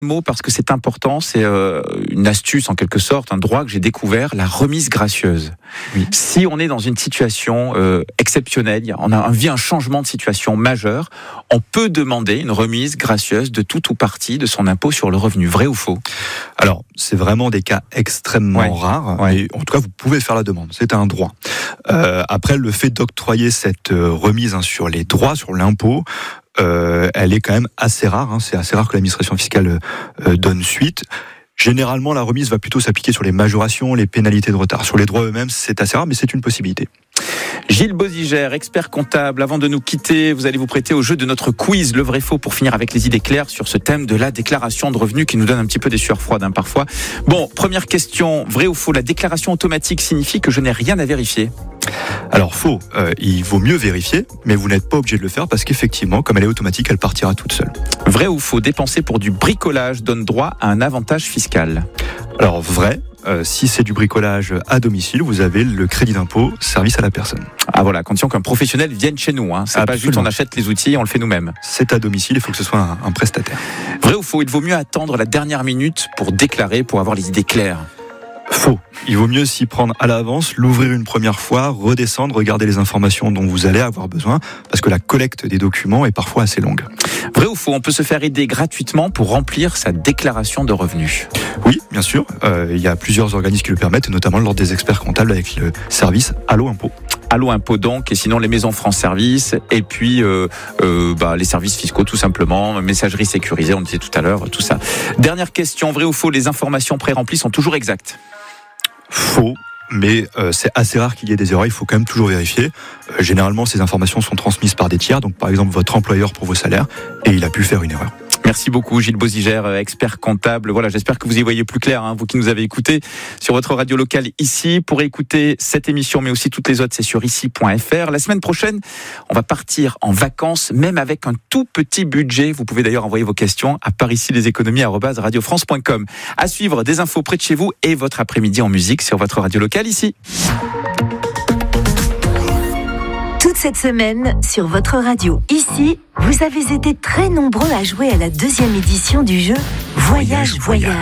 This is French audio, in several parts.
Mot parce que c'est important, c'est une astuce en quelque sorte, un droit que j'ai découvert, la remise gracieuse. Oui. Si on est dans une situation exceptionnelle, on a un changement de situation majeur, on peut demander une remise gracieuse de tout ou partie de son impôt sur le revenu. Vrai ou faux ? Alors, c'est vraiment des cas extrêmement rares, mais en tout cas, vous pouvez faire la demande. C'est un droit. Après, le fait d'octroyer cette remise sur les droits, sur l'impôt, elle est quand même assez rare. C'est assez rare que l'administration fiscale donne suite. Généralement, la remise va plutôt s'appliquer sur les majorations, les pénalités de retard. Sur les droits eux-mêmes, c'est assez rare, mais c'est une possibilité. Gilles Bozziger, expert comptable, avant de nous quitter, vous allez vous prêter au jeu de notre quiz, le vrai-faux, pour finir avec les idées claires sur ce thème de la déclaration de revenus qui nous donne un petit peu des sueurs froides parfois. Bon, première question, vrai ou faux, la déclaration automatique signifie que je n'ai rien à vérifier ? Alors faux, il vaut mieux vérifier, mais vous n'êtes pas obligé de le faire parce qu'effectivement, comme elle est automatique, elle partira toute seule. Vrai ou faux, dépenser pour du bricolage donne droit à un avantage fiscal ? Alors vrai, si c'est du bricolage à domicile, vous avez le crédit d'impôt service à la personne. Ah voilà, condition qu'un professionnel vienne chez nous. C'est Absolument. Pas juste on achète les outils et on le fait nous-mêmes. C'est à domicile, il faut que ce soit un prestataire. Vrai ou faux, il vaut mieux attendre la dernière minute pour déclarer, pour avoir les idées claires ? Faux. Il vaut mieux s'y prendre à l'avance, l'ouvrir une première fois, redescendre, regarder les informations dont vous allez avoir besoin, parce que la collecte des documents est parfois assez longue. Vrai ou faux, on peut se faire aider gratuitement pour remplir sa déclaration de revenus ? Oui, bien sûr. Il y a plusieurs organismes qui le permettent, notamment l'ordre des experts comptables avec le service Allo Impôt. Allo Impôt donc, et sinon les maisons France Service, et puis les services fiscaux tout simplement, messagerie sécurisée, on disait tout à l'heure, tout ça. Dernière question, vrai ou faux, les informations pré-remplies sont toujours exactes ? Faux, mais c'est assez rare qu'il y ait des erreurs, il faut quand même toujours vérifier. Généralement, ces informations sont transmises par des tiers, donc par exemple votre employeur pour vos salaires, et il a pu faire une erreur. Merci beaucoup Gilles Bozziger, expert comptable. Voilà, j'espère que vous y voyez plus clair, vous qui nous avez écoutés sur votre radio locale ici. Pour écouter cette émission, mais aussi toutes les autres, c'est sur ici.fr. La semaine prochaine, on va partir en vacances, même avec un tout petit budget. Vous pouvez d'ailleurs envoyer vos questions à paricileséconomies@radiofrance.com. À suivre, des infos près de chez vous et votre après-midi en musique sur votre radio locale ici. Toute cette semaine, sur votre radio, ici, vous avez été très nombreux à jouer à la 2e édition du jeu Voyage.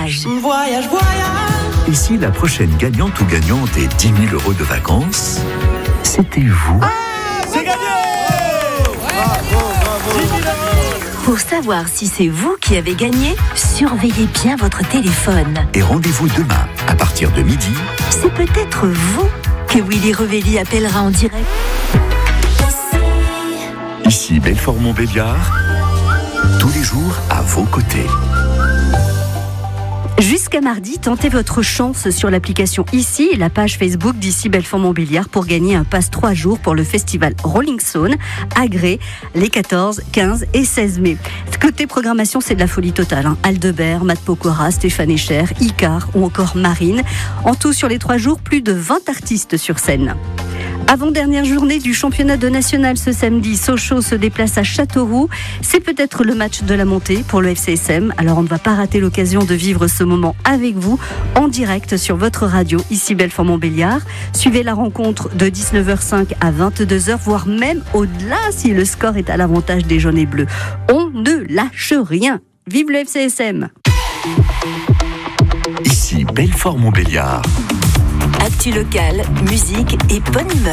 Et si la prochaine gagnante ou gagnant des 10 000 € de vacances, c'était vous ? C'est gagné! Pour savoir si c'est vous qui avez gagné, surveillez bien votre téléphone. Et rendez-vous demain, à partir de midi. C'est peut-être vous que Willy Revelli appellera en direct. Ici Belfort-Montbéliard, tous les jours à vos côtés. Jusqu'à mardi, tentez votre chance sur l'application Ici et la page Facebook d'Ici Belfort-Montbéliard pour gagner un pass 3 jours pour le festival Rolling Stone à Gré les 14, 15 et 16 mai. Côté programmation, c'est de la folie totale. Aldebert, Matt Pokora, Stéphane Echer, Icar ou encore Marine. En tout, sur les 3 jours, plus de 20 artistes sur scène. Avant-dernière journée du championnat de national ce samedi, Sochaux se déplace à Châteauroux. C'est peut-être le match de la montée pour le FCSM. Alors on ne va pas rater l'occasion de vivre ce moment avec vous en direct sur votre radio, ici Belfort-Montbéliard. Suivez la rencontre de 19h05 à 22h, voire même au-delà si le score est à l'avantage des jaunes et bleus. On ne lâche rien. Vive le FCSM! Ici Belfort-Montbéliard. Actu locale, musique et bonne humeur.